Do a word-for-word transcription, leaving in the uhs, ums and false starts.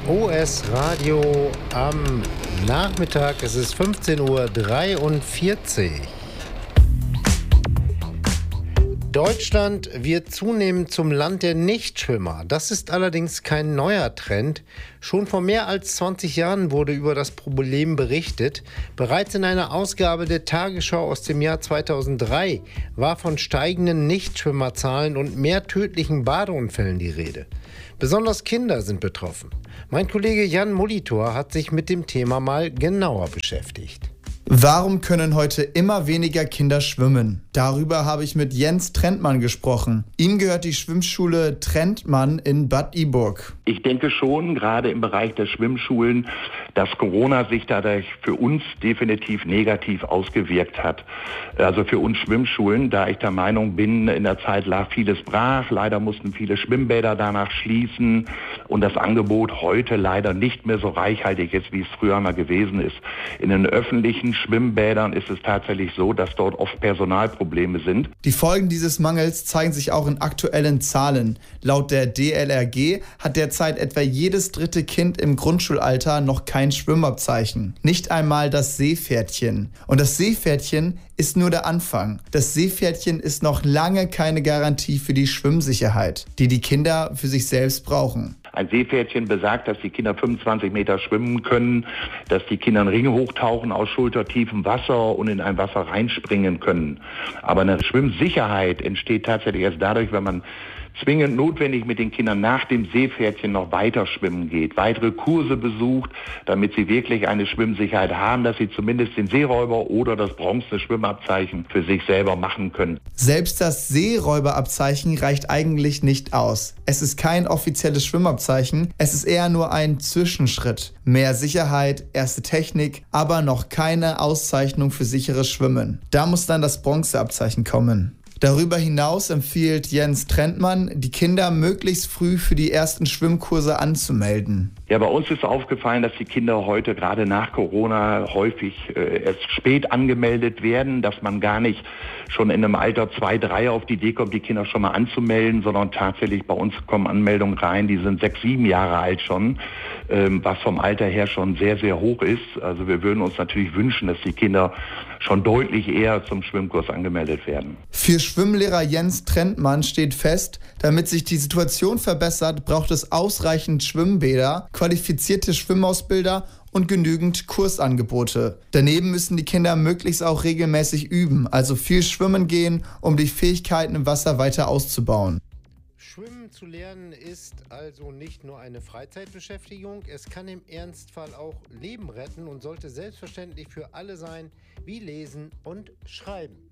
O S Radio am Nachmittag. Es ist fünfzehn Uhr dreiundvierzig. Deutschland wird zunehmend zum Land der Nichtschwimmer. Das ist allerdings kein neuer Trend. Schon vor mehr als zwanzig Jahren wurde über das Problem berichtet. Bereits in einer Ausgabe der Tagesschau aus dem Jahr zweitausenddrei war von steigenden Nichtschwimmerzahlen und mehr tödlichen Badeunfällen die Rede. Besonders Kinder sind betroffen. Mein Kollege Jan Molitor hat sich mit dem Thema mal genauer beschäftigt. Warum können heute immer weniger Kinder schwimmen? Darüber habe ich mit Jens Trentmann gesprochen. Ihm gehört die Schwimmschule Trentmann in Bad Iburg. Ich denke schon, gerade im Bereich der Schwimmschulen, dass Corona sich dadurch für uns definitiv negativ ausgewirkt hat. Also für uns Schwimmschulen, da ich der Meinung bin, in der Zeit lag vieles brach. Leider mussten viele Schwimmbäder danach schließen und das Angebot heute leider nicht mehr so reichhaltig ist, wie es früher mal gewesen ist. In den öffentlichen Schwimmbädern ist es tatsächlich so, dass dort oft Personalprobleme sind. Die Folgen dieses Mangels zeigen sich auch in aktuellen Zahlen. Laut der D L R G hat derzeit etwa jedes dritte Kind im Grundschulalter noch kein Schwimmabzeichen. Nicht einmal das Seepferdchen. Und das Seepferdchen ist nur der Anfang. Das Seepferdchen ist noch lange keine Garantie für die Schwimmsicherheit, die die Kinder für sich selbst brauchen. Ein Seepferdchen besagt, dass die Kinder fünfundzwanzig Meter schwimmen können, dass die Kinder einen Ring hochtauchen aus schultertiefem Wasser und in ein Wasser reinspringen können. Aber eine Schwimmsicherheit entsteht tatsächlich erst dadurch, wenn man zwingend notwendig mit den Kindern nach dem Seepferdchen noch weiter schwimmen geht, weitere Kurse besucht, damit sie wirklich eine Schwimmsicherheit haben, dass sie zumindest den Seeräuber oder das bronzene Schwimmabzeichen für sich selber machen können. Selbst das Seeräuberabzeichen reicht eigentlich nicht aus. Es ist kein offizielles Schwimmabzeichen, es ist eher nur ein Zwischenschritt. Mehr Sicherheit, erste Technik, aber noch keine Auszeichnung für sicheres Schwimmen. Da muss dann das Bronzeabzeichen kommen. Darüber hinaus empfiehlt Jens Trentmann, die Kinder möglichst früh für die ersten Schwimmkurse anzumelden. Ja, bei uns ist aufgefallen, dass die Kinder heute gerade nach Corona häufig äh, erst spät angemeldet werden, dass man gar nicht schon in einem Alter zwei, drei auf die Idee kommt, die Kinder schon mal anzumelden, sondern tatsächlich bei uns kommen Anmeldungen rein, die sind sechs, sieben Jahre alt schon, ähm, was vom Alter her schon sehr, sehr hoch ist. Also wir würden uns natürlich wünschen, dass die Kinder schon deutlich eher zum Schwimmkurs angemeldet werden. Für Schwimmlehrer Jens Trentmann steht fest, damit sich die Situation verbessert, braucht es ausreichend Schwimmbäder, qualifizierte Schwimmausbilder und genügend Kursangebote. Daneben müssen die Kinder möglichst auch regelmäßig üben, also viel schwimmen gehen, um die Fähigkeiten im Wasser weiter auszubauen. Schwimmen zu lernen ist also nicht nur eine Freizeitbeschäftigung, es kann im Ernstfall auch Leben retten und sollte selbstverständlich für alle sein, wie Lesen und Schreiben.